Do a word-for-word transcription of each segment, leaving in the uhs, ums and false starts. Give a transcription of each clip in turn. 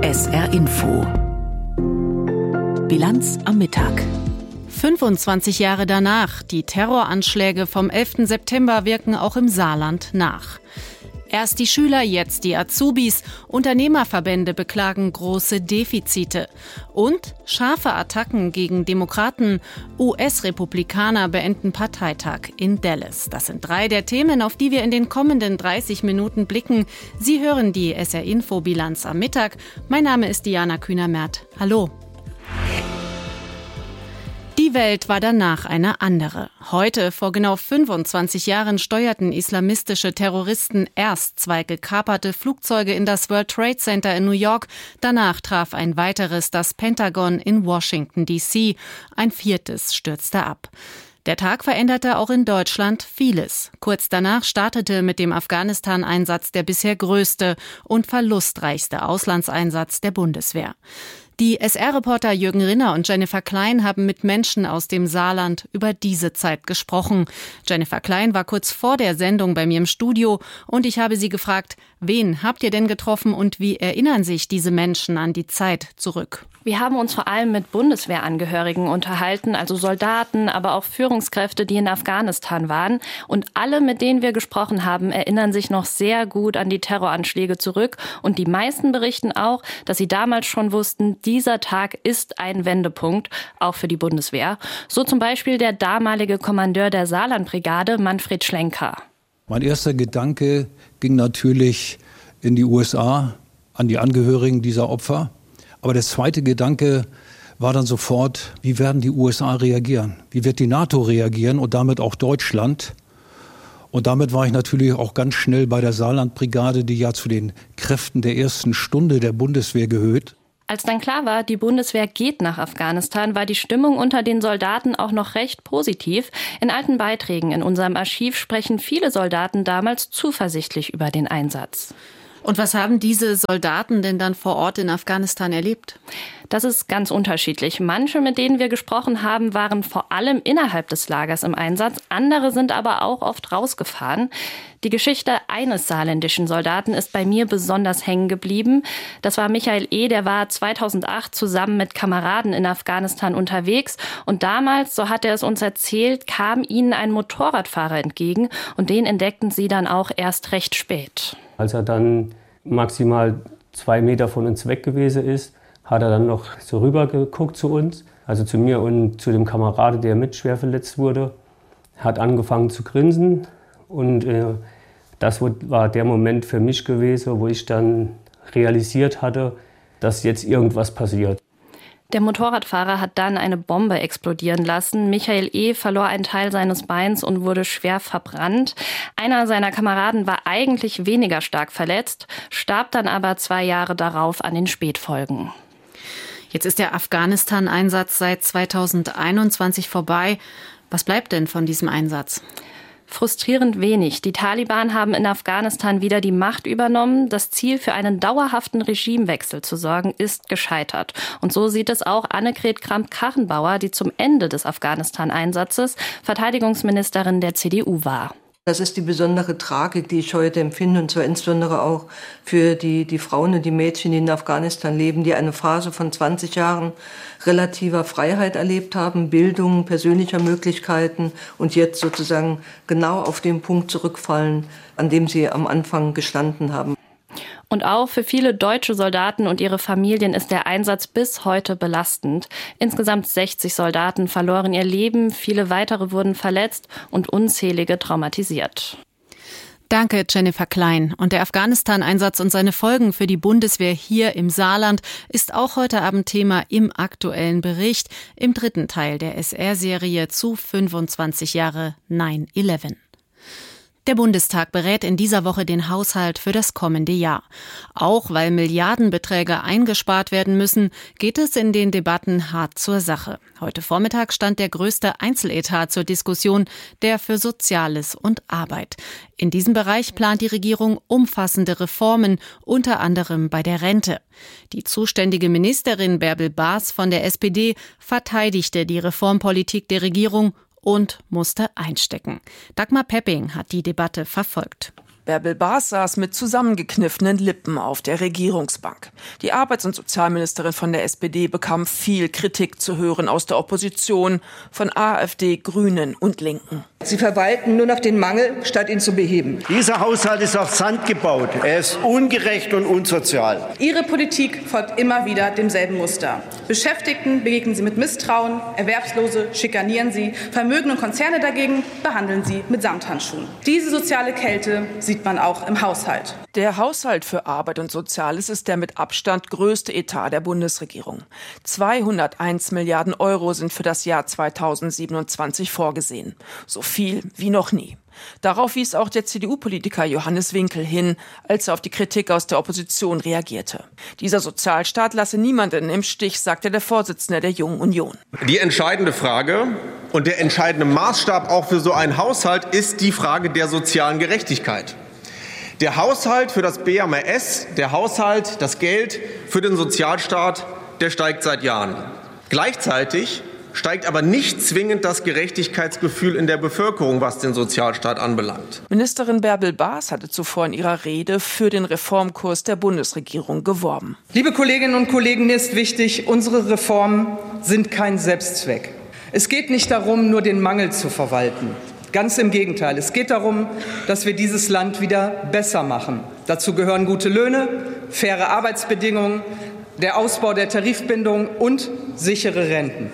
S R Info. Bilanz am Mittag. fünfundzwanzig Jahre danach. Die Terroranschläge vom elften September wirken auch im Saarland nach. Erst die Schüler, jetzt die Azubis. Unternehmerverbände beklagen große Defizite. Und scharfe Attacken gegen Demokraten. U S-Republikaner beenden Parteitag in Dallas. Das sind drei der Themen, auf die wir in den kommenden dreißig Minuten blicken. Sie hören die S R-Info-Bilanz am Mittag. Mein Name ist Diana Kühner-Merth. Hallo. Die Welt war danach eine andere. Heute, vor genau fünfundzwanzig Jahren, steuerten islamistische Terroristen erst zwei gekaperte Flugzeuge in das World Trade Center in New York. Danach traf ein weiteres das Pentagon in Washington D C. Ein viertes stürzte ab. Der Tag veränderte auch in Deutschland vieles. Kurz danach startete mit dem Afghanistan-Einsatz der bisher größte und verlustreichste Auslandseinsatz der Bundeswehr. Die S R-Reporter Jürgen Rinner und Jennifer Klein haben mit Menschen aus dem Saarland über diese Zeit gesprochen. Jennifer Klein war kurz vor der Sendung bei mir im Studio und ich habe sie gefragt, wen habt ihr denn getroffen und wie erinnern sich diese Menschen an die Zeit zurück? Wir haben uns vor allem mit Bundeswehrangehörigen unterhalten, also Soldaten, aber auch Führungskräfte, die in Afghanistan waren. Und alle, mit denen wir gesprochen haben, erinnern sich noch sehr gut an die Terroranschläge zurück. Und die meisten berichten auch, dass sie damals schon wussten, dieser Tag ist ein Wendepunkt, auch für die Bundeswehr. So zum Beispiel der damalige Kommandeur der Saarlandbrigade, Manfred Schlenker. Mein erster Gedanke ging natürlich in die U S A, an die Angehörigen dieser Opfer. Aber der zweite Gedanke war dann sofort, wie werden die U S A reagieren? Wie wird die NATO reagieren und damit auch Deutschland? Und damit war ich natürlich auch ganz schnell bei der Saarlandbrigade, die ja zu den Kräften der ersten Stunde der Bundeswehr gehört. Als dann klar war, die Bundeswehr geht nach Afghanistan, war die Stimmung unter den Soldaten auch noch recht positiv. In alten Beiträgen in unserem Archiv sprechen viele Soldaten damals zuversichtlich über den Einsatz. Und was haben diese Soldaten denn dann vor Ort in Afghanistan erlebt? Das ist ganz unterschiedlich. Manche, mit denen wir gesprochen haben, waren vor allem innerhalb des Lagers im Einsatz. Andere sind aber auch oft rausgefahren. Die Geschichte eines saarländischen Soldaten ist bei mir besonders hängen geblieben. Das war Michael E., der war zweitausendacht zusammen mit Kameraden in Afghanistan unterwegs. Und damals, so hat er es uns erzählt, kam ihnen ein Motorradfahrer entgegen. Und den entdeckten sie dann auch erst recht spät. Als er dann maximal zwei Meter von uns weg gewesen ist, hat er dann noch so rüber geguckt zu uns, also zu mir und zu dem Kameraden, der mit schwer verletzt wurde, hat angefangen zu grinsen und äh, das war der Moment für mich gewesen, wo ich dann realisiert hatte, dass jetzt irgendwas passiert. Der Motorradfahrer hat dann eine Bombe explodieren lassen. Michael E. verlor einen Teil seines Beins und wurde schwer verbrannt. Einer seiner Kameraden war eigentlich weniger stark verletzt, starb dann aber zwei Jahre darauf an den Spätfolgen. Jetzt ist der Afghanistan-Einsatz seit zweitausendeinundzwanzig vorbei. Was bleibt denn von diesem Einsatz? Frustrierend wenig. Die Taliban haben in Afghanistan wieder die Macht übernommen. Das Ziel, für einen dauerhaften Regimewechsel zu sorgen, ist gescheitert. Und so sieht es auch Annegret Kramp-Karrenbauer, die zum Ende des Afghanistan-Einsatzes Verteidigungsministerin der C D U war. Das ist die besondere Tragik, die ich heute empfinde, und zwar insbesondere auch für die, die Frauen und die Mädchen, die in Afghanistan leben, die eine Phase von zwanzig Jahren relativer Freiheit erlebt haben, Bildung, persönlicher Möglichkeiten und jetzt sozusagen genau auf den Punkt zurückfallen, an dem sie am Anfang gestanden haben. Und auch für viele deutsche Soldaten und ihre Familien ist der Einsatz bis heute belastend. Insgesamt sechzig Soldaten verloren ihr Leben, viele weitere wurden verletzt und unzählige traumatisiert. Danke, Jennifer Klein. Und der Afghanistan-Einsatz und seine Folgen für die Bundeswehr hier im Saarland ist auch heute Abend Thema im aktuellen Bericht im dritten Teil der S R-Serie zu fünfundzwanzig Jahre neun elf. Der Bundestag berät in dieser Woche den Haushalt für das kommende Jahr. Auch weil Milliardenbeträge eingespart werden müssen, geht es in den Debatten hart zur Sache. Heute Vormittag stand der größte Einzeletat zur Diskussion, der für Soziales und Arbeit. In diesem Bereich plant die Regierung umfassende Reformen, unter anderem bei der Rente. Die zuständige Ministerin Bärbel Baas von der S P D verteidigte die Reformpolitik der Regierung und musste einstecken. Dagmar Pepping hat die Debatte verfolgt. Bärbel Baas saß mit zusammengekniffenen Lippen auf der Regierungsbank. Die Arbeits- und Sozialministerin von der S P D bekam viel Kritik zu hören aus der Opposition, von AfD, Grünen und Linken. Sie verwalten nur noch den Mangel, statt ihn zu beheben. Dieser Haushalt ist auf Sand gebaut. Er ist ungerecht und unsozial. Ihre Politik folgt immer wieder demselben Muster. Beschäftigten begegnen Sie mit Misstrauen, Erwerbslose schikanieren Sie, Vermögen und Konzerne dagegen behandeln Sie mit Samthandschuhen. Diese soziale Kälte sieht man auch im Haushalt. Der Haushalt für Arbeit und Soziales ist der mit Abstand größte Etat der Bundesregierung. zweihunderteins Milliarden Euro sind für das Jahr zweitausendsiebenundzwanzig vorgesehen. So viel wie noch nie. Darauf wies auch der C D U-Politiker Johannes Winkel hin, als er auf die Kritik aus der Opposition reagierte. Dieser Sozialstaat lasse niemanden im Stich, sagte der Vorsitzende der Jungen Union. Die entscheidende Frage und der entscheidende Maßstab auch für so einen Haushalt ist die Frage der sozialen Gerechtigkeit. Der Haushalt für das B M A S, der Haushalt, das Geld für den Sozialstaat, der steigt seit Jahren. Gleichzeitig steigt aber nicht zwingend das Gerechtigkeitsgefühl in der Bevölkerung, was den Sozialstaat anbelangt. Ministerin Bärbel Baas hatte zuvor in ihrer Rede für den Reformkurs der Bundesregierung geworben. Liebe Kolleginnen und Kollegen, mir ist wichtig, unsere Reformen sind kein Selbstzweck. Es geht nicht darum, nur den Mangel zu verwalten. Ganz im Gegenteil. Es geht darum, dass wir dieses Land wieder besser machen. Dazu gehören gute Löhne, faire Arbeitsbedingungen, der Ausbau der Tarifbindung und sichere Renten.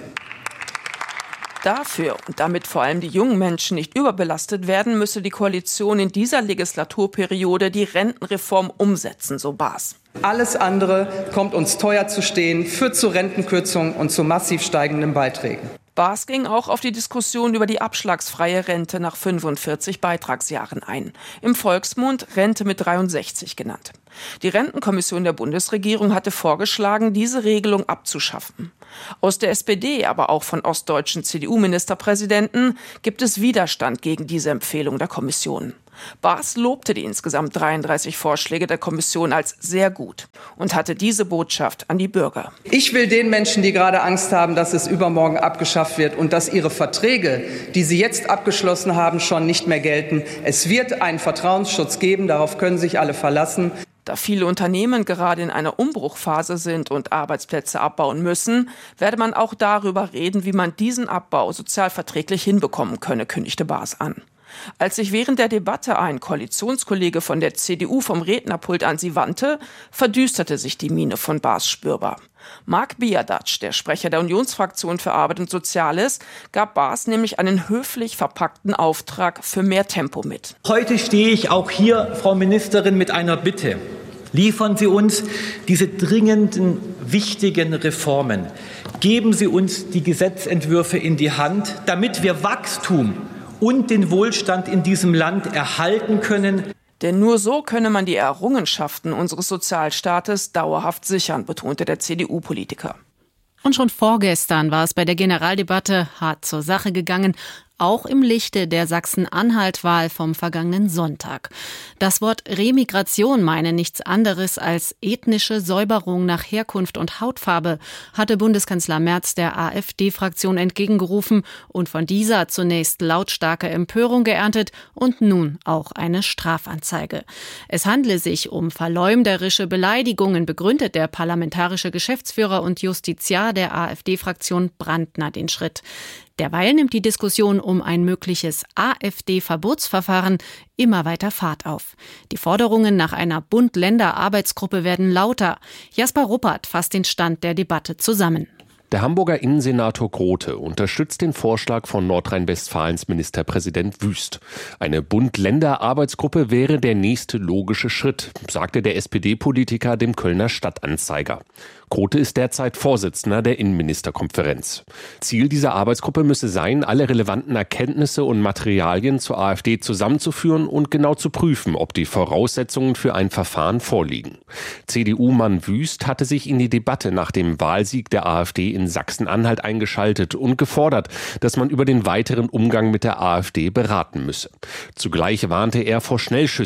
Dafür und damit vor allem die jungen Menschen nicht überbelastet werden, müsse die Koalition in dieser Legislaturperiode die Rentenreform umsetzen, so Baas. Alles andere kommt uns teuer zu stehen, führt zu Rentenkürzungen und zu massiv steigenden Beiträgen. Baas ging auch auf die Diskussion über die abschlagsfreie Rente nach fünfundvierzig Beitragsjahren ein. Im Volksmund Rente mit dreiundsechzig genannt. Die Rentenkommission der Bundesregierung hatte vorgeschlagen, diese Regelung abzuschaffen. Aus der S P D, aber auch von ostdeutschen C D U-Ministerpräsidenten gibt es Widerstand gegen diese Empfehlung der Kommission. Baas lobte die insgesamt dreiunddreißig Vorschläge der Kommission als sehr gut und hatte diese Botschaft an die Bürger. Ich will den Menschen, die gerade Angst haben, dass es übermorgen abgeschafft wird und dass ihre Verträge, die sie jetzt abgeschlossen haben, schon nicht mehr gelten. Es wird einen Vertrauensschutz geben, darauf können sich alle verlassen. Da viele Unternehmen gerade in einer Umbruchphase sind und Arbeitsplätze abbauen müssen, werde man auch darüber reden, wie man diesen Abbau sozialverträglich hinbekommen könne, kündigte Baas an. Als sich während der Debatte ein Koalitionskollege von der C D U vom Rednerpult an sie wandte, verdüsterte sich die Miene von Baas spürbar. Marc Biadac, der Sprecher der Unionsfraktion für Arbeit und Soziales, gab Baas nämlich einen höflich verpackten Auftrag für mehr Tempo mit. Heute stehe ich auch hier, Frau Ministerin, mit einer Bitte. Liefern Sie uns diese dringenden, wichtigen Reformen. Geben Sie uns die Gesetzentwürfe in die Hand, damit wir Wachstum und den Wohlstand in diesem Land erhalten können. Denn nur so könne man die Errungenschaften unseres Sozialstaates dauerhaft sichern, betonte der C D U-Politiker. Und schon vorgestern war es bei der Generaldebatte hart zur Sache gegangen, auch im Lichte der Sachsen-Anhalt-Wahl vom vergangenen Sonntag. Das Wort Remigration meine nichts anderes als ethnische Säuberung nach Herkunft und Hautfarbe, hatte Bundeskanzler Merz der AfD-Fraktion entgegengerufen und von dieser zunächst lautstarke Empörung geerntet und nun auch eine Strafanzeige. Es handle sich um verleumderische Beleidigungen, begründet der parlamentarische Geschäftsführer und Justiziar der AfD-Fraktion Brandner den Schritt. Derweil nimmt die Diskussion um ein mögliches AfD-Verbotsverfahren immer weiter Fahrt auf. Die Forderungen nach einer Bund-Länder-Arbeitsgruppe werden lauter. Jasper Ruppert fasst den Stand der Debatte zusammen. Der Hamburger Innensenator Grote unterstützt den Vorschlag von Nordrhein-Westfalens Ministerpräsident Wüst. Eine Bund-Länder-Arbeitsgruppe wäre der nächste logische Schritt, sagte der S P D-Politiker dem Kölner Stadtanzeiger. Grote ist derzeit Vorsitzender der Innenministerkonferenz. Ziel dieser Arbeitsgruppe müsse sein, alle relevanten Erkenntnisse und Materialien zur AfD zusammenzuführen und genau zu prüfen, ob die Voraussetzungen für ein Verfahren vorliegen. C D U-Mann Wüst hatte sich in die Debatte nach dem Wahlsieg der AfD in Sachsen-Anhalt eingeschaltet und gefordert, dass man über den weiteren Umgang mit der AfD beraten müsse. Zugleich warnte er vor Schnellschüssen.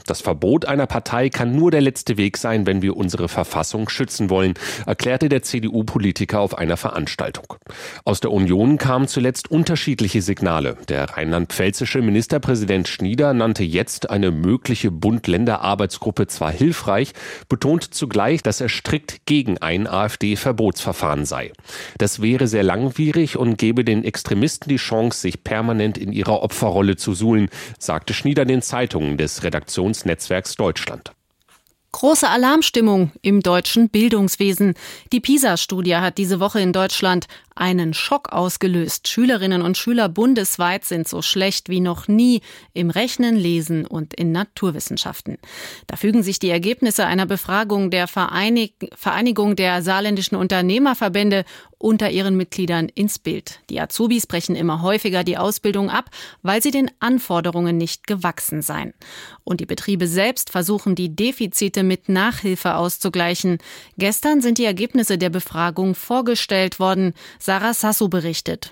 Das Verbot einer Partei kann nur der letzte Weg sein, wenn wir unsere Verfassung schützen wollen, erklärte der C D U-Politiker auf einer Veranstaltung. Aus der Union kamen zuletzt unterschiedliche Signale. Der rheinland-pfälzische Ministerpräsident Schnieder nannte jetzt eine mögliche Bund-Länder-Arbeitsgruppe zwar hilfreich, betont zugleich, dass er strikt gegen ein AfD-Verbotsverfahren sei. Das wäre sehr langwierig und gebe den Extremisten die Chance, sich permanent in ihrer Opferrolle zu suhlen, sagte Schnieder den Zeitungen des Redaktionsnetzwerks Deutschland. Große Alarmstimmung im deutschen Bildungswesen. Die PISA-Studie hat diese Woche in Deutschland einen Schock ausgelöst. Schülerinnen und Schüler bundesweit sind so schlecht wie noch nie im Rechnen, Lesen und in Naturwissenschaften. Da fügen sich die Ergebnisse einer Befragung der Vereinig- Vereinigung der saarländischen Unternehmerverbände unter ihren Mitgliedern ins Bild. Die Azubis brechen immer häufiger die Ausbildung ab, weil sie den Anforderungen nicht gewachsen seien. Und die Betriebe selbst versuchen, die Defizite mit Nachhilfe auszugleichen. Gestern sind die Ergebnisse der Befragung vorgestellt worden. Sarah Sassou berichtet.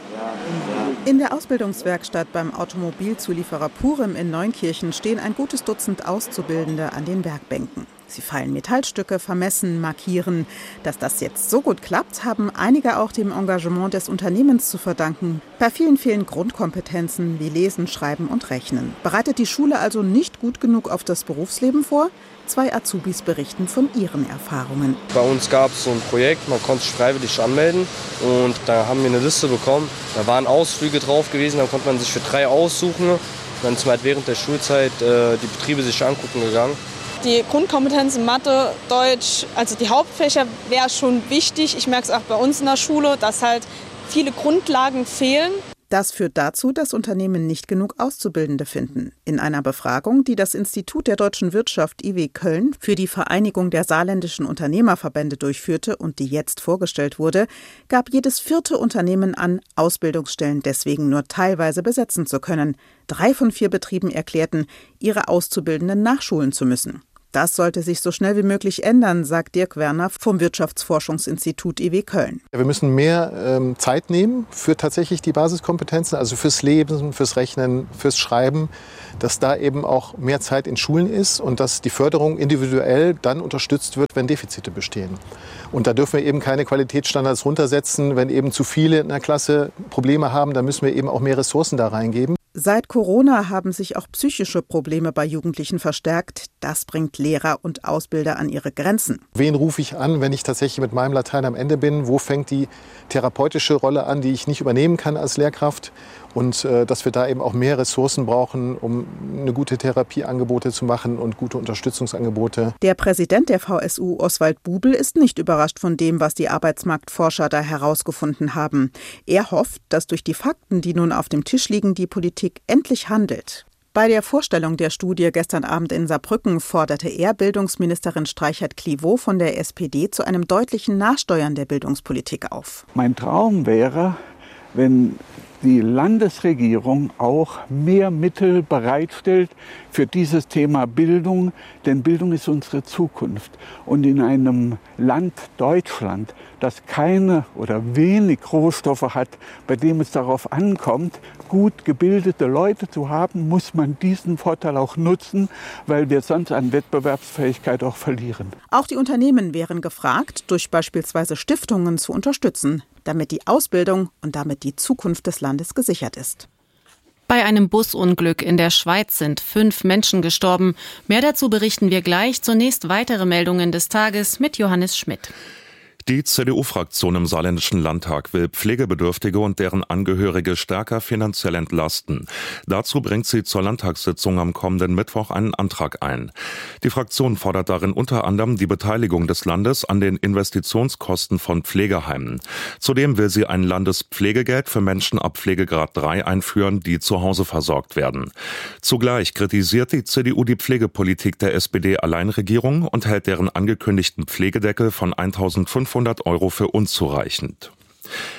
In der Ausbildungswerkstatt beim Automobilzulieferer Purim in Neunkirchen stehen ein gutes Dutzend Auszubildende an den Werkbänken. Sie feilen Metallstücke, vermessen, markieren. Dass das jetzt so gut klappt, haben einige auch dem Engagement des Unternehmens zu verdanken. Bei vielen fehlen Grundkompetenzen wie Lesen, Schreiben und Rechnen. Bereitet die Schule also nicht gut genug auf das Berufsleben vor? Zwei Azubis berichten von ihren Erfahrungen. Bei uns gab es so ein Projekt, man konnte sich freiwillig anmelden und da haben wir eine Liste bekommen. Da waren Ausflüge drauf gewesen, dann konnte man sich für drei aussuchen. Dann sind wir halt während der Schulzeit äh, die Betriebe sich angucken gegangen. Die Grundkompetenzen Mathe, Deutsch, also die Hauptfächer wäre schon wichtig. Ich merke es auch bei uns in der Schule, dass halt viele Grundlagen fehlen. Das führt dazu, dass Unternehmen nicht genug Auszubildende finden. In einer Befragung, die das Institut der deutschen Wirtschaft I W Köln für die Vereinigung der saarländischen Unternehmerverbände durchführte und die jetzt vorgestellt wurde, gab jedes vierte Unternehmen an, Ausbildungsstellen deswegen nur teilweise besetzen zu können. Drei von vier Betrieben erklärten, ihre Auszubildenden nachschulen zu müssen. Das sollte sich so schnell wie möglich ändern, sagt Dirk Werner vom Wirtschaftsforschungsinstitut I W Köln. Wir müssen mehr ähm, Zeit nehmen für tatsächlich die Basiskompetenzen, also fürs Lesen, fürs Rechnen, fürs Schreiben, dass da eben auch mehr Zeit in Schulen ist und dass die Förderung individuell dann unterstützt wird, wenn Defizite bestehen. Und da dürfen wir eben keine Qualitätsstandards runtersetzen, wenn eben zu viele in der Klasse Probleme haben, dann müssen wir eben auch mehr Ressourcen da reingeben. Seit Corona haben sich auch psychische Probleme bei Jugendlichen verstärkt. Das bringt Lehrer und Ausbilder an ihre Grenzen. Wen rufe ich an, wenn ich tatsächlich mit meinem Latein am Ende bin? Wo fängt die therapeutische Rolle an, die ich nicht übernehmen kann als Lehrkraft? Und äh, dass wir da eben auch mehr Ressourcen brauchen, um eine gute Therapieangebote zu machen und gute Unterstützungsangebote. Der Präsident der V S U, Oswald Bubel, ist nicht überrascht von dem, was die Arbeitsmarktforscher da herausgefunden haben. Er hofft, dass durch die Fakten, die nun auf dem Tisch liegen, die Politik endlich handelt. Bei der Vorstellung der Studie gestern Abend in Saarbrücken forderte er Bildungsministerin Streichert-Clivaux von der S P D zu einem deutlichen Nachsteuern der Bildungspolitik auf. Mein Traum wäre, wenn die Landesregierung auch mehr Mittel bereitstellt für dieses Thema Bildung, denn Bildung ist unsere Zukunft. Und in einem Land Deutschland, das keine oder wenig Rohstoffe hat, bei dem es darauf ankommt, gut gebildete Leute zu haben, muss man diesen Vorteil auch nutzen, weil wir sonst an Wettbewerbsfähigkeit auch verlieren. Auch die Unternehmen wären gefragt, durch beispielsweise Stiftungen zu unterstützen, damit die Ausbildung und damit die Zukunft des Landes gesichert ist. Bei einem Busunglück in der Schweiz sind fünf Menschen gestorben. Mehr dazu berichten wir gleich. Zunächst weitere Meldungen des Tages mit Johannes Schmidt. Die C D U-Fraktion im Saarländischen Landtag will Pflegebedürftige und deren Angehörige stärker finanziell entlasten. Dazu bringt sie zur Landtagssitzung am kommenden Mittwoch einen Antrag ein. Die Fraktion fordert darin unter anderem die Beteiligung des Landes an den Investitionskosten von Pflegeheimen. Zudem will sie ein Landespflegegeld für Menschen ab Pflegegrad drei einführen, die zu Hause versorgt werden. Zugleich kritisiert die C D U die Pflegepolitik der S P D-Alleinregierung und hält deren angekündigten Pflegedeckel von eintausendfünfhundert Euro für unzureichend.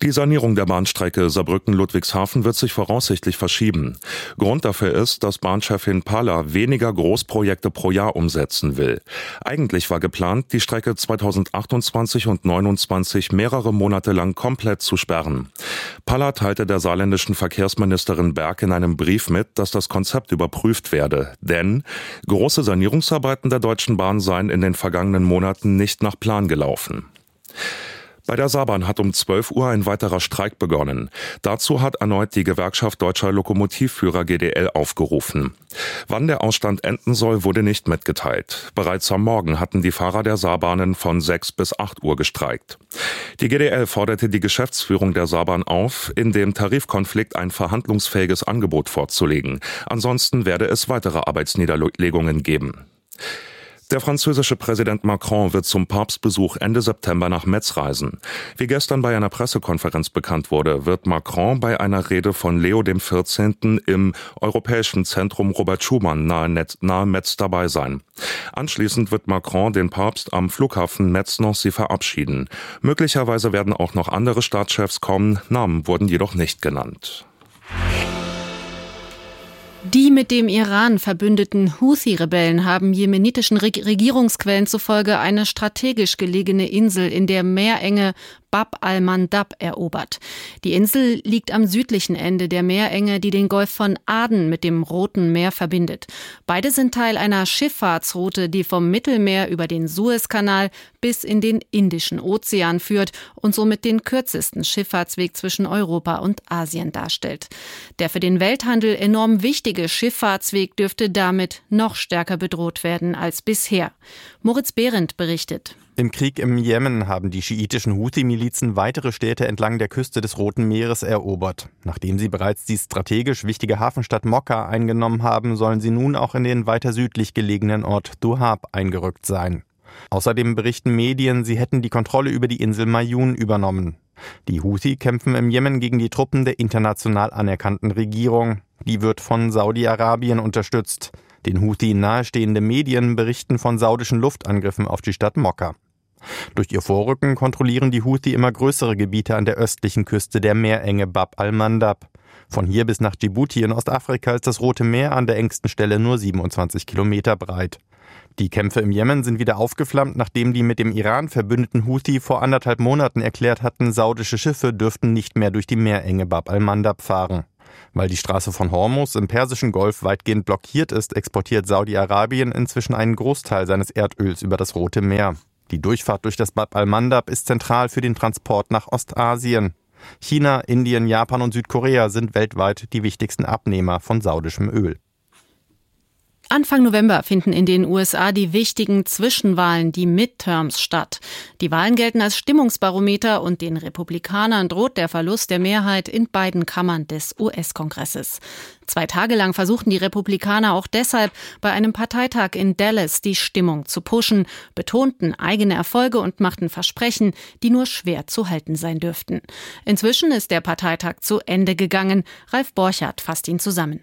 Die Sanierung der Bahnstrecke Saarbrücken-Ludwigshafen wird sich voraussichtlich verschieben. Grund dafür ist, dass Bahnchefin Palla weniger Großprojekte pro Jahr umsetzen will. Eigentlich war geplant, die Strecke zweitausendachtundzwanzig und neunundzwanzig mehrere Monate lang komplett zu sperren. Palla teilte der saarländischen Verkehrsministerin Berg in einem Brief mit, dass das Konzept überprüft werde. Denn große Sanierungsarbeiten der Deutschen Bahn seien in den vergangenen Monaten nicht nach Plan gelaufen. Bei der Saarbahn hat um zwölf Uhr ein weiterer Streik begonnen. Dazu hat erneut die Gewerkschaft Deutscher Lokomotivführer G D L aufgerufen. Wann der Ausstand enden soll, wurde nicht mitgeteilt. Bereits am Morgen hatten die Fahrer der Saarbahnen von sechs bis acht Uhr gestreikt. Die G D L forderte die Geschäftsführung der Saarbahn auf, in dem Tarifkonflikt ein verhandlungsfähiges Angebot vorzulegen. Ansonsten werde es weitere Arbeitsniederlegungen geben. Der französische Präsident Macron wird zum Papstbesuch Ende September nach Metz reisen. Wie gestern bei einer Pressekonferenz bekannt wurde, wird Macron bei einer Rede von Leo dem vierzehnten im Europäischen Zentrum Robert Schuman nahe, Netz, nahe Metz dabei sein. Anschließend wird Macron den Papst am Flughafen Metz-Nancy verabschieden. Möglicherweise werden auch noch andere Staatschefs kommen, Namen wurden jedoch nicht genannt. Die mit dem Iran verbündeten Houthi-Rebellen haben jemenitischen Regierungsquellen zufolge eine strategisch gelegene Insel in der Meerenge Bab al-Mandab erobert. Die Insel liegt am südlichen Ende der Meerenge, die den Golf von Aden mit dem Roten Meer verbindet. Beide sind Teil einer Schifffahrtsroute, die vom Mittelmeer über den Suezkanal bis in den Indischen Ozean führt und somit den kürzesten Schifffahrtsweg zwischen Europa und Asien darstellt. Der für den Welthandel enorm wichtige Schifffahrtsweg dürfte damit noch stärker bedroht werden als bisher. Moritz Behrendt berichtet. Im Krieg im Jemen haben die schiitischen Houthi-Milizen weitere Städte entlang der Küste des Roten Meeres erobert. Nachdem sie bereits die strategisch wichtige Hafenstadt Mokka eingenommen haben, sollen sie nun auch in den weiter südlich gelegenen Ort Duhab eingerückt sein. Außerdem berichten Medien, sie hätten die Kontrolle über die Insel Mayun übernommen. Die Houthi kämpfen im Jemen gegen die Truppen der international anerkannten Regierung. Die wird von Saudi-Arabien unterstützt. Den Houthi nahestehende Medien berichten von saudischen Luftangriffen auf die Stadt Mokka. Durch ihr Vorrücken kontrollieren die Houthi immer größere Gebiete an der östlichen Küste der Meerenge Bab al-Mandab. Von hier bis nach Djibouti in Ostafrika ist das Rote Meer an der engsten Stelle nur siebenundzwanzig Kilometer breit. Die Kämpfe im Jemen sind wieder aufgeflammt, nachdem die mit dem Iran verbündeten Houthi vor anderthalb Monaten erklärt hatten, saudische Schiffe dürften nicht mehr durch die Meerenge Bab al-Mandab fahren. Weil die Straße von Hormuz im Persischen Golf weitgehend blockiert ist, exportiert Saudi-Arabien inzwischen einen Großteil seines Erdöls über das Rote Meer. Die Durchfahrt durch das Bab al-Mandab ist zentral für den Transport nach Ostasien. China, Indien, Japan und Südkorea sind weltweit die wichtigsten Abnehmer von saudischem Öl. Anfang November finden in den U S A die wichtigen Zwischenwahlen, die Midterms, statt. Die Wahlen gelten als Stimmungsbarometer und den Republikanern droht der Verlust der Mehrheit in beiden Kammern des U S-Kongresses. Zwei Tage lang versuchten die Republikaner auch deshalb bei einem Parteitag in Dallas die Stimmung zu pushen, betonten eigene Erfolge und machten Versprechen, die nur schwer zu halten sein dürften. Inzwischen ist der Parteitag zu Ende gegangen. Ralf Borchardt fasst ihn zusammen.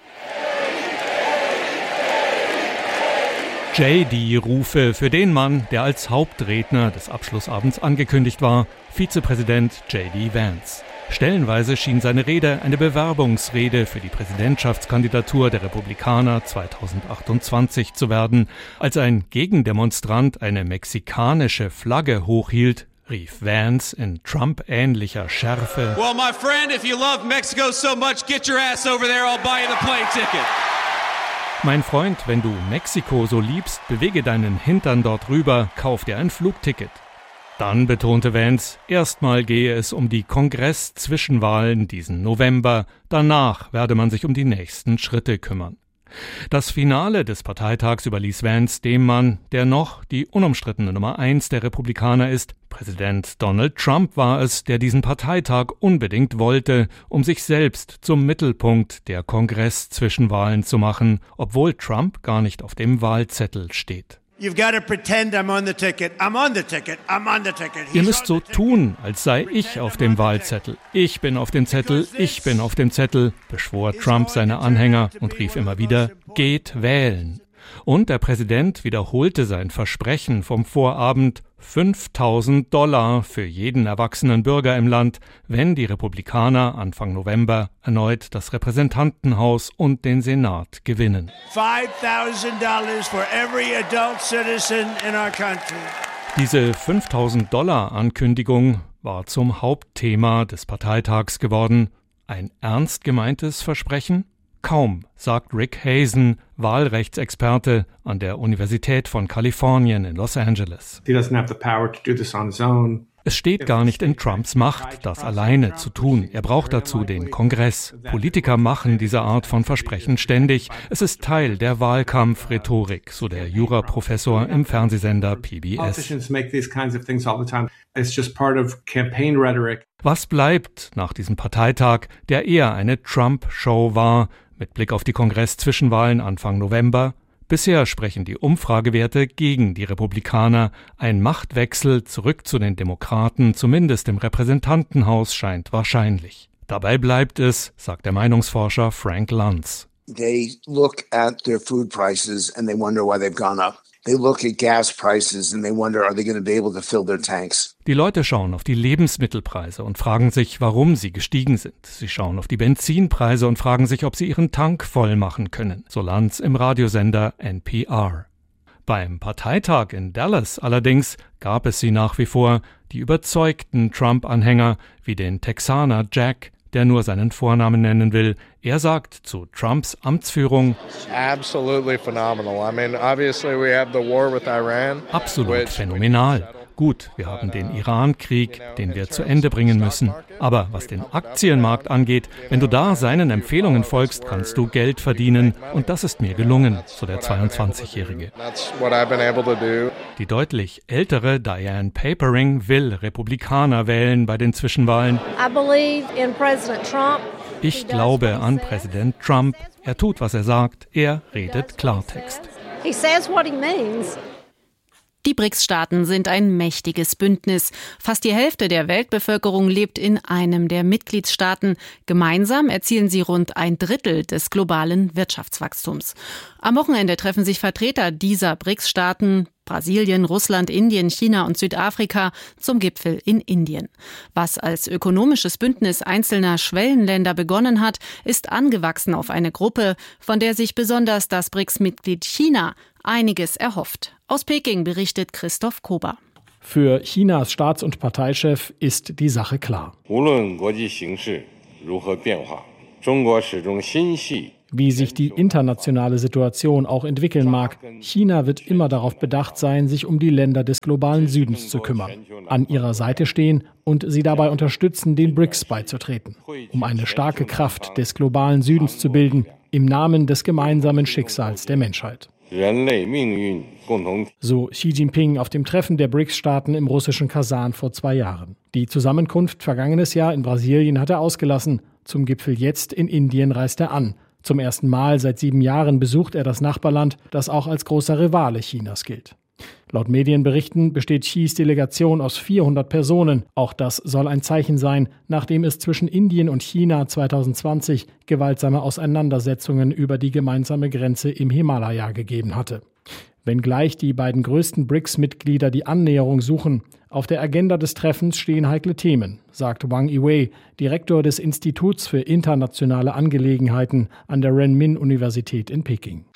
J D-Rufe für den Mann, der als Hauptredner des Abschlussabends angekündigt war, Vizepräsident J D Vance. Stellenweise schien seine Rede eine Bewerbungsrede für die Präsidentschaftskandidatur der Republikaner zweitausendachtundzwanzig zu werden. Als ein Gegendemonstrant eine mexikanische Flagge hochhielt, rief Vance in Trump-ähnlicher Schärfe: Well, my friend, if you love Mexico so much, get your ass over there, I'll buy you the plane ticket. Mein Freund, wenn du Mexiko so liebst, bewege deinen Hintern dort rüber, kauf dir ein Flugticket. Dann betonte Vance, erstmal gehe es um die Kongress-Zwischenwahlen diesen November, danach werde man sich um die nächsten Schritte kümmern. Das Finale des Parteitags überließ Vance dem Mann, der noch die unumstrittene Nummer eins der Republikaner ist. Präsident Donald Trump war es, der diesen Parteitag unbedingt wollte, um sich selbst zum Mittelpunkt der Kongress-Zwischenwahlen zu machen, obwohl Trump gar nicht auf dem Wahlzettel steht. You've got to pretend I'm on the ticket. I'm on the ticket. I'm on the ticket. Ihr müsst so tun, als sei ich auf dem Wahlzettel. Ich bin auf dem Zettel, ich bin auf dem Zettel, beschwor Trump seine Anhänger und rief immer wieder, geht wählen. Und der Präsident wiederholte sein Versprechen vom Vorabend, fünftausend Dollar für jeden erwachsenen Bürger im Land, wenn die Republikaner Anfang November erneut das Repräsentantenhaus und den Senat gewinnen. five thousand dollars for every adult citizen in our country. Diese fünftausend Dollar Ankündigung war zum Hauptthema des Parteitags geworden. Ein ernst gemeintes Versprechen? Kaum, sagt Rick Hazen, Wahlrechtsexperte an der Universität von Kalifornien in Los Angeles. Es steht gar nicht in Trumps Macht, das alleine zu tun. Er braucht dazu den Kongress. Politiker machen diese Art von Versprechen ständig. Es ist Teil der Wahlkampfrhetorik, so der Juraprofessor im Fernsehsender P B S. Was bleibt nach diesem Parteitag, der eher eine Trump-Show war, mit Blick auf die Kongress-Zwischenwahlen Anfang November? Bisher sprechen die Umfragewerte gegen die Republikaner. Ein Machtwechsel zurück zu den Demokraten, zumindest im Repräsentantenhaus, scheint wahrscheinlich. Dabei bleibt es, sagt der Meinungsforscher Frank Luntz. They look at their food prices and they wonder why they've gone up. They look at gas prices and they wonder, are they going to be able to fill their tanks? Die Leute schauen auf die Lebensmittelpreise und fragen sich, warum sie gestiegen sind. Sie schauen auf die Benzinpreise und fragen sich, ob sie ihren Tank voll machen können. So Luntz im Radiosender N P R. Beim Parteitag in Dallas allerdings gab es sie nach wie vor, die überzeugten Trump-Anhänger wie den Texaner Jack, der nur seinen Vornamen nennen will. Er sagt zu Trumps Amtsführung: Absolutely phenomenal. I mean, obviously we have the war with Iran. Absolut phänomenal. Gut, wir haben den Iran-Krieg, den wir zu Ende bringen müssen. Aber was den Aktienmarkt angeht, wenn du da seinen Empfehlungen folgst, kannst du Geld verdienen. Und das ist mir gelungen, so der zweiundzwanzigjährige. Die deutlich ältere Diane Papering will Republikaner wählen bei den Zwischenwahlen. Ich glaube an Präsident Trump. Er tut, was er sagt. Er redet Klartext. He says what he means. Die B R I C S-Staaten sind ein mächtiges Bündnis. Fast die Hälfte der Weltbevölkerung lebt in einem der Mitgliedstaaten. Gemeinsam erzielen sie rund ein Drittel des globalen Wirtschaftswachstums. Am Wochenende treffen sich Vertreter dieser B R I C S-Staaten, Brasilien, Russland, Indien, China und Südafrika, zum Gipfel in Indien. Was als ökonomisches Bündnis einzelner Schwellenländer begonnen hat, ist angewachsen auf eine Gruppe, von der sich besonders das B R I C S-Mitglied China einiges erhofft. Aus Peking berichtet Christoph Kober. Für Chinas Staats- und Parteichef ist die Sache klar. Wie sich die internationale Situation auch entwickeln mag, China wird immer darauf bedacht sein, sich um die Länder des globalen Südens zu kümmern, an ihrer Seite stehen und sie dabei unterstützen, den B R I C S beizutreten, um eine starke Kraft des globalen Südens zu bilden, im Namen des gemeinsamen Schicksals der Menschheit. So Xi Jinping auf dem Treffen der B R I C S-Staaten im russischen Kasan vor zwei Jahren. Die Zusammenkunft vergangenes Jahr in Brasilien hat er ausgelassen. Zum Gipfel jetzt in Indien reist er an. Zum ersten Mal seit sieben Jahren besucht er das Nachbarland, das auch als großer Rivale Chinas gilt. Laut Medienberichten besteht Xis Delegation aus vierhundert Personen. Auch das soll ein Zeichen sein, nachdem es zwischen Indien und China zweitausendzwanzig gewaltsame Auseinandersetzungen über die gemeinsame Grenze im Himalaya gegeben hatte. Wenngleich die beiden größten B R I C S-Mitglieder die Annäherung suchen, auf der Agenda des Treffens stehen heikle Themen, sagt Wang Yiwei, Direktor des Instituts für internationale Angelegenheiten an der Renmin-Universität in Peking.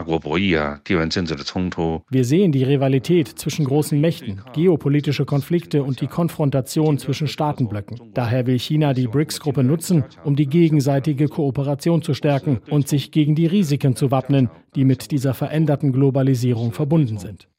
Wir sehen die Rivalität zwischen großen Mächten, geopolitische Konflikte und die Konfrontation zwischen Staatenblöcken. Daher will China die B R I C S-Gruppe nutzen, um die gegenseitige Kooperation zu stärken und sich gegen die Risiken zu wappnen, die mit dieser veränderten Globalisierung verbunden sind.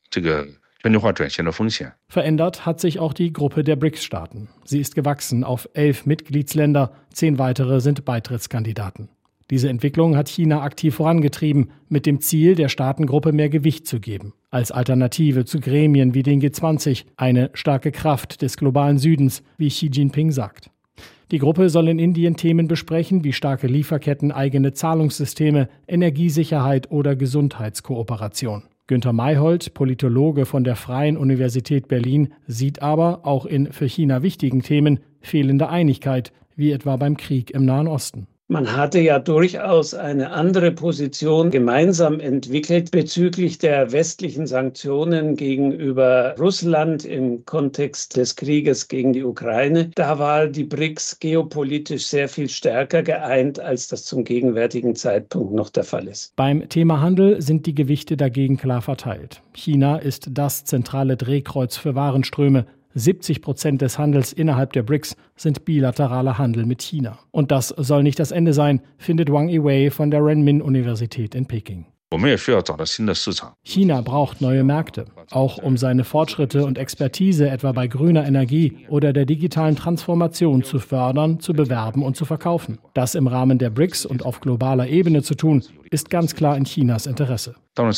Verändert hat sich auch die Gruppe der B R I C S-Staaten. Sie ist gewachsen auf elf Mitgliedsländer, zehn weitere sind Beitrittskandidaten. Diese Entwicklung hat China aktiv vorangetrieben, mit dem Ziel, der Staatengruppe mehr Gewicht zu geben. Als Alternative zu Gremien wie den G zwanzig, eine starke Kraft des globalen Südens, wie Xi Jinping sagt. Die Gruppe soll in Indien Themen besprechen wie starke Lieferketten, eigene Zahlungssysteme, Energiesicherheit oder Gesundheitskooperation. Günter Mayhold, Politologe von der Freien Universität Berlin, sieht aber auch in für China wichtigen Themen fehlende Einigkeit, wie etwa beim Krieg im Nahen Osten. Man hatte ja durchaus eine andere Position gemeinsam entwickelt bezüglich der westlichen Sanktionen gegenüber Russland im Kontext des Krieges gegen die Ukraine. Da war die B R I C S geopolitisch sehr viel stärker geeint, als das zum gegenwärtigen Zeitpunkt noch der Fall ist. Beim Thema Handel sind die Gewichte dagegen klar verteilt. China ist das zentrale Drehkreuz für Warenströme. siebzig Prozent des Handels innerhalb der B R I C S sind bilateraler Handel mit China. Und das soll nicht das Ende sein, findet Wang Yiwei von der Renmin-Universität in Peking. China braucht neue Märkte, auch um seine Fortschritte und Expertise etwa bei grüner Energie oder der digitalen Transformation zu fördern, zu bewerben und zu verkaufen. Das im Rahmen der B R I C S und auf globaler Ebene zu tun, ist ganz klar in Chinas Interesse.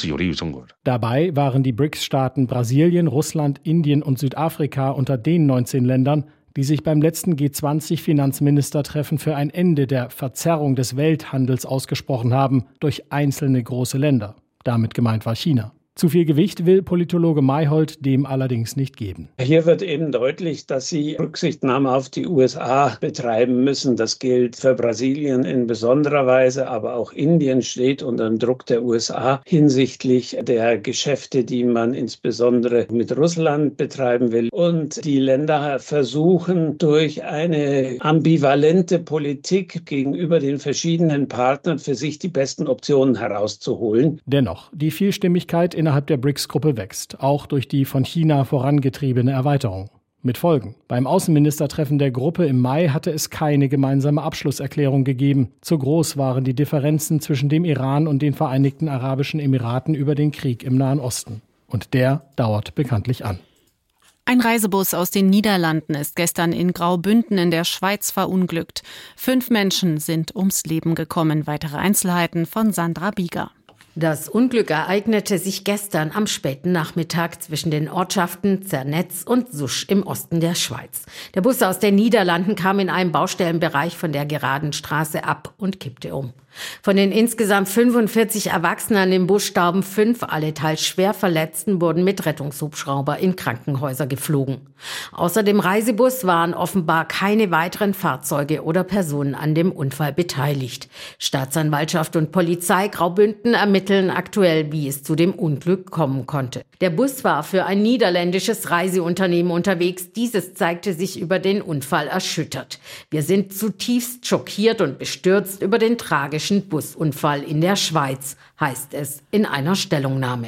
Dabei waren die B R I C S-Staaten Brasilien, Russland, Indien und Südafrika unter den neunzehn Ländern, die sich beim letzten G zwanzig Finanzministertreffen für ein Ende der Verzerrung des Welthandels ausgesprochen haben durch einzelne große Länder. Damit gemeint war China. Zu viel Gewicht will Politologe Mayholt dem allerdings nicht geben. Hier wird eben deutlich, dass sie Rücksichtnahme auf die U S A betreiben müssen. Das gilt für Brasilien in besonderer Weise, aber auch Indien steht unter dem Druck der U S A hinsichtlich der Geschäfte, die man insbesondere mit Russland betreiben will. Und die Länder versuchen durch eine ambivalente Politik gegenüber den verschiedenen Partnern für sich die besten Optionen herauszuholen. Dennoch, die Vielstimmigkeit innerhalb der B R I C S-Gruppe wächst, auch durch die von China vorangetriebene Erweiterung. Mit Folgen. Beim Außenministertreffen der Gruppe im Mai hatte es keine gemeinsame Abschlusserklärung gegeben. Zu groß waren die Differenzen zwischen dem Iran und den Vereinigten Arabischen Emiraten über den Krieg im Nahen Osten. Und der dauert bekanntlich an. Ein Reisebus aus den Niederlanden ist gestern in Graubünden in der Schweiz verunglückt. Fünf Menschen sind ums Leben gekommen. Weitere Einzelheiten von Sandra Bieger. Das Unglück ereignete sich gestern am späten Nachmittag zwischen den Ortschaften Zernetz und Susch im Osten der Schweiz. Der Bus aus den Niederlanden kam in einem Baustellenbereich von der geraden Straße ab und kippte um. Von den insgesamt fünfundvierzig Erwachsenen im Bus starben fünf, alle teils schwer Verletzten wurden mit Rettungshubschrauber in Krankenhäuser geflogen. Außer dem Reisebus waren offenbar keine weiteren Fahrzeuge oder Personen an dem Unfall beteiligt. Staatsanwaltschaft und Polizei Graubünden ermitteln aktuell, wie es zu dem Unglück kommen konnte. Der Bus war für ein niederländisches Reiseunternehmen unterwegs. Dieses zeigte sich über den Unfall erschüttert. Wir sind zutiefst schockiert und bestürzt über den tragischen Busunfall in der Schweiz, heißt es in einer Stellungnahme.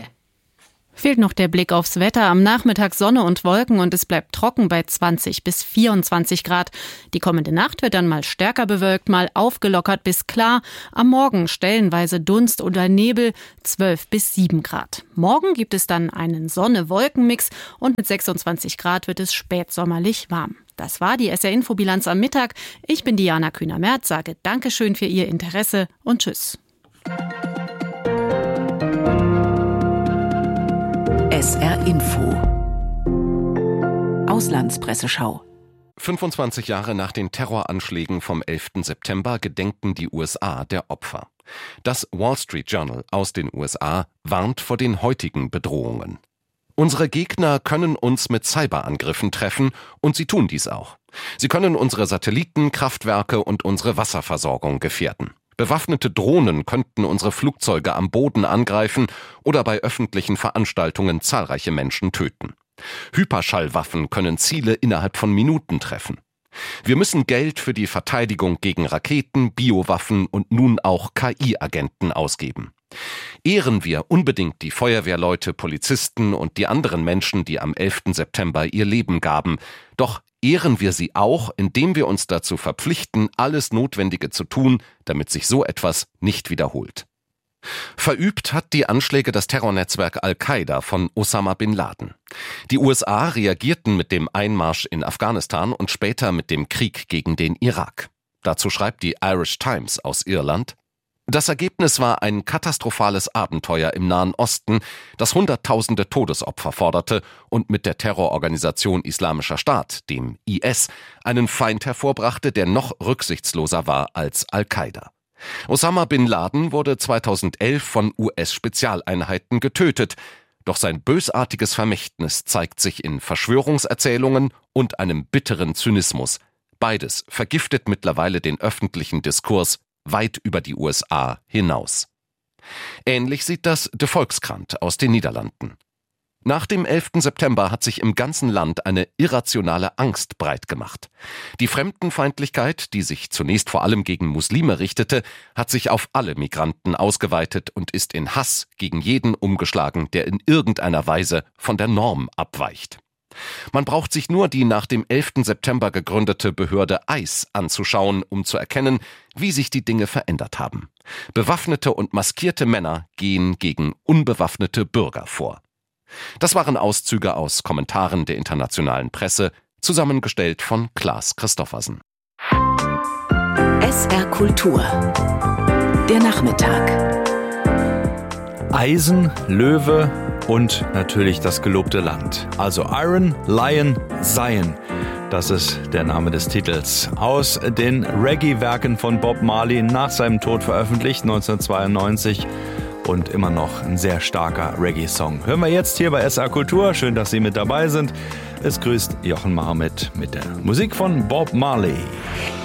Fehlt noch der Blick aufs Wetter. Am Nachmittag Sonne und Wolken und es bleibt trocken bei zwanzig bis vierundzwanzig Grad. Die kommende Nacht wird dann mal stärker bewölkt, mal aufgelockert bis klar. Am Morgen stellenweise Dunst oder Nebel, zwölf bis sieben Grad. Morgen gibt es dann einen Sonne-Wolken-Mix und mit sechsundzwanzig Grad wird es spätsommerlich warm. Das war die S R-Infobilanz am Mittag. Ich bin Diana Kühner-Merz, sage Dankeschön für Ihr Interesse und Tschüss. S R Info Auslandspresseschau. fünfundzwanzig Jahre nach den Terroranschlägen vom elften September gedenken die U S A der Opfer. Das Wall Street Journal aus den U S A warnt vor den heutigen Bedrohungen. Unsere Gegner können uns mit Cyberangriffen treffen und sie tun dies auch. Sie können unsere Satelliten, Kraftwerke und unsere Wasserversorgung gefährden. Bewaffnete Drohnen könnten unsere Flugzeuge am Boden angreifen oder bei öffentlichen Veranstaltungen zahlreiche Menschen töten. Hyperschallwaffen können Ziele innerhalb von Minuten treffen. Wir müssen Geld für die Verteidigung gegen Raketen, Biowaffen und nun auch K I-Agenten ausgeben. Ehren wir unbedingt die Feuerwehrleute, Polizisten und die anderen Menschen, die am elften September ihr Leben gaben. Doch ehren wir sie auch, indem wir uns dazu verpflichten, alles Notwendige zu tun, damit sich so etwas nicht wiederholt. Verübt hat die Anschläge das Terrornetzwerk Al-Qaida von Osama bin Laden. Die U S A reagierten mit dem Einmarsch in Afghanistan und später mit dem Krieg gegen den Irak. Dazu schreibt die Irish Times aus Irland: Das Ergebnis war ein katastrophales Abenteuer im Nahen Osten, das Hunderttausende Todesopfer forderte und mit der Terrororganisation Islamischer Staat, dem I S, einen Feind hervorbrachte, der noch rücksichtsloser war als Al-Qaida. Osama bin Laden wurde zweitausendelf von U S-Spezialeinheiten getötet, doch sein bösartiges Vermächtnis zeigt sich in Verschwörungserzählungen und einem bitteren Zynismus. Beides vergiftet mittlerweile den öffentlichen Diskurs weit über die U S A hinaus. Ähnlich sieht das de Volkskrant aus den Niederlanden. Nach dem elften September hat sich im ganzen Land eine irrationale Angst breit gemacht. Die Fremdenfeindlichkeit, die sich zunächst vor allem gegen Muslime richtete, hat sich auf alle Migranten ausgeweitet und ist in Hass gegen jeden umgeschlagen, der in irgendeiner Weise von der Norm abweicht. Man braucht sich nur die nach dem elften September gegründete Behörde I C E anzuschauen, um zu erkennen, wie sich die Dinge verändert haben. Bewaffnete und maskierte Männer gehen gegen unbewaffnete Bürger vor. Das waren Auszüge aus Kommentaren der internationalen Presse, zusammengestellt von Klaas Christoffersen. S R Kultur. Der Nachmittag. Eisen, Löwe und natürlich das gelobte Land. Also Iron, Lion, Zion. Das ist der Name des Titels. Aus den Reggae-Werken von Bob Marley nach seinem Tod veröffentlicht, neunzehnhundertzweiundneunzig. Und immer noch ein sehr starker Reggae-Song. Hören wir jetzt hier bei S R Kultur. Schön, dass Sie mit dabei sind. Es grüßt Jochen Marmit mit der Musik von Bob Marley.